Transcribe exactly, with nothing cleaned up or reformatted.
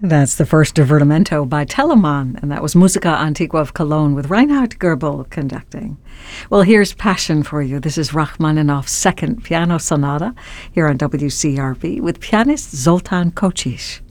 That's the first divertimento by Telemann, and that was Musica Antigua of Cologne with Reinhard Goebel conducting. Well, here's Passion for you. This is Rachmaninoff's second piano sonata here on W C R V with pianist Zoltan Kocsis.